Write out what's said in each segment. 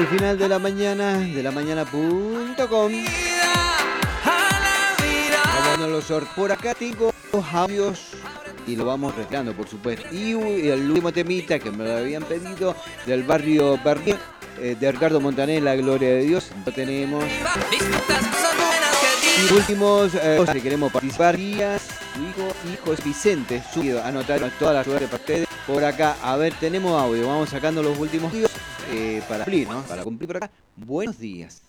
el final de la mañana.com. Por acá tengo los audios y lo vamos retirando, por supuesto. Y el último temita que me lo habían pedido del barrio Bernier, de Ricardo Montaner, La Gloria de Dios. Lo tenemos. Y últimos, si queremos participar, su hijo es Vicente, subido, anotar toda la suerte para ustedes. Por acá, a ver, tenemos audio, vamos sacando los últimos audios para cumplir, ¿no? Para cumplir por acá. Buenos días.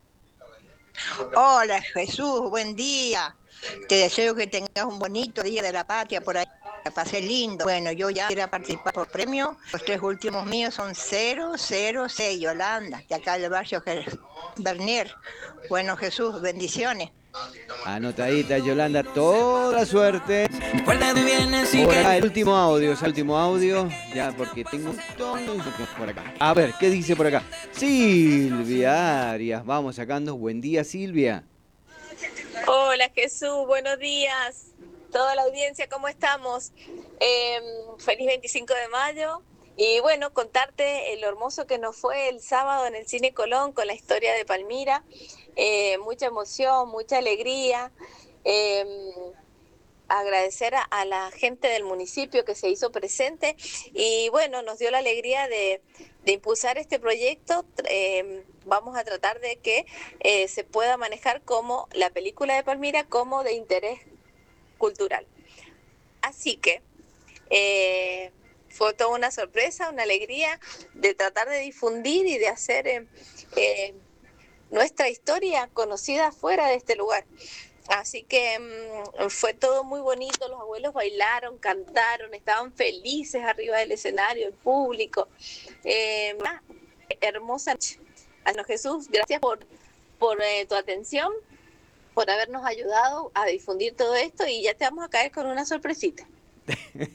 Hola Jesús, buen día. Te deseo que tengas un bonito día de la patria por ahí. Que pase lindo. Bueno, yo ya quiero participar por premio. Los tres últimos míos son 006, Yolanda, de acá del barrio Bernier. Bueno Jesús, bendiciones. Anotadita, Yolanda, toda la suerte. Por acá, el último audio, ya porque tengo un montón por acá. A ver, ¿qué dice por acá? Silvia Arias, vamos sacando. Buen día, Silvia. Hola Jesús, buenos días. Toda la audiencia, ¿cómo estamos? Feliz 25 de mayo. Y bueno, contarte lo hermoso que nos fue el sábado en el Cine Colón con la historia de Palmira. Mucha emoción, mucha alegría. Agradecer a la gente del municipio que se hizo presente y bueno, nos dio la alegría de impulsar este proyecto. Vamos a tratar de que se pueda manejar como la película de Palmira como de interés cultural. Así que fue toda una sorpresa, una alegría de tratar de difundir y de hacer nuestra historia conocida fuera de este lugar. Así que fue todo muy bonito, los abuelos bailaron, cantaron, estaban felices arriba del escenario, el público. Hermosa noche. Bueno, Jesús, gracias por tu atención, por habernos ayudado a difundir todo esto y ya te vamos a caer con una sorpresita.